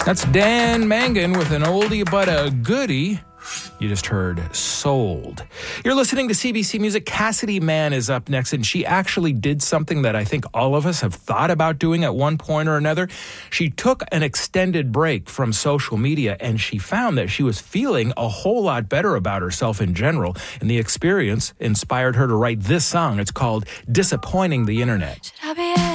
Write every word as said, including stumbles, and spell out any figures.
That's Dan Mangan with an oldie but a goodie. You just heard Sold. You're listening to C B C Music. Cassidy Mann is up next, and she actually did something that I think all of us have thought about doing at one point or another. She took an extended break from social media, and she found that she was feeling a whole lot better about herself in general, and the experience inspired her to write this song. It's called Disappointing the Internet.